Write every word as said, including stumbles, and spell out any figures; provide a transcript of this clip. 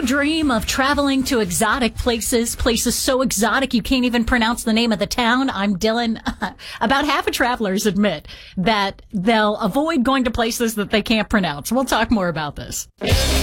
dream of traveling to exotic places, places so exotic you can't even pronounce the name of the town? I'm Dylan. About half of travelers admit that they'll avoid going to places that they can't pronounce. We'll talk more about this.